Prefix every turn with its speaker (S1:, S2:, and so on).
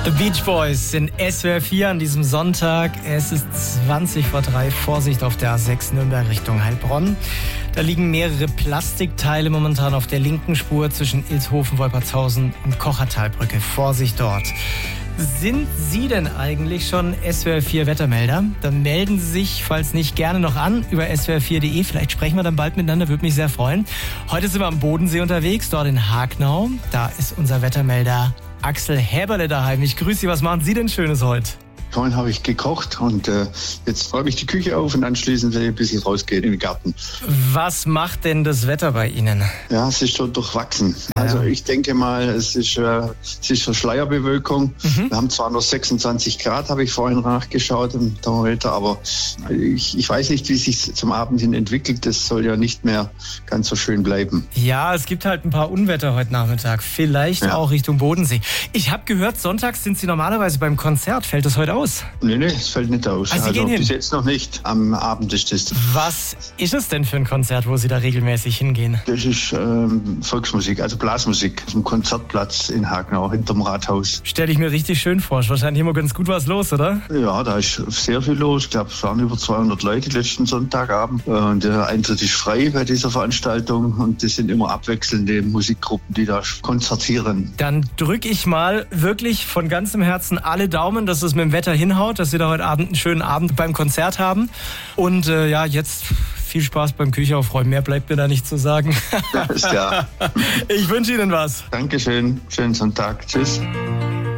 S1: The Beach Boys in SWR 4 an diesem Sonntag. Es ist 3:20. Vorsicht auf der A6 Nürnberg Richtung Heilbronn. Da liegen mehrere Plastikteile momentan auf der linken Spur zwischen Ilshofen, Wolpertshausen und Kochertalbrücke. Vorsicht dort. Sind Sie denn eigentlich schon SWR 4 Wettermelder? Dann melden Sie sich, falls nicht, gerne noch an über swr4.de. Vielleicht sprechen wir dann bald miteinander, würde mich sehr freuen. Heute sind wir am Bodensee unterwegs, dort in Hagnau. Da ist unser Wettermelder Axel Häberle daheim. Ich grüße Sie, was machen Sie denn Schönes heute?
S2: Vorhin habe ich gekocht und jetzt räume ich die Küche auf und anschließend werde ich ein bisschen rausgehen in den Garten.
S1: Was macht denn das Wetter bei Ihnen?
S2: Ja, es ist schon durchwachsen. Ja. Also ich denke mal, es ist so Schleierbewölkung. Wir haben zwar noch 26 Grad, habe ich vorhin nachgeschaut im Thermometer, aber ich weiß nicht, wie es sich zum Abend hin entwickelt. Das soll ja nicht mehr ganz so schön bleiben.
S1: Ja, es gibt halt ein paar Unwetter heute Nachmittag. Vielleicht auch Richtung Bodensee. Ich habe gehört, sonntags sind Sie normalerweise beim Konzert. Fällt das heute aus?
S2: Nee, es fällt nicht aus.
S1: Also gehen hin?
S2: Bis jetzt noch nicht. Am Abend ist das.
S1: Was ist es denn für ein Konzert, wo Sie da regelmäßig hingehen?
S2: Das ist Volksmusik, also Blasmusik. Auf dem Konzertplatz in Hagnau, hinterm Rathaus.
S1: Stelle ich mir richtig schön vor. Ist wahrscheinlich immer ganz gut was los, oder?
S2: Ja, da ist sehr viel los. Ich glaube, es waren über 200 Leute letzten Sonntagabend. Und der Eintritt ist frei bei dieser Veranstaltung. Und das sind immer abwechselnde Musikgruppen, die da konzertieren.
S1: Dann drücke ich mal wirklich von ganzem Herzen alle Daumen, dass es mit dem Wetter hinhaut, dass Sie da heute Abend einen schönen Abend beim Konzert haben. Und jetzt viel Spaß beim Küche aufräumen. Mehr bleibt mir da nicht zu sagen.
S2: Ja, ist klar.
S1: Ich wünsche Ihnen was.
S2: Dankeschön. Schönen Sonntag. Tschüss.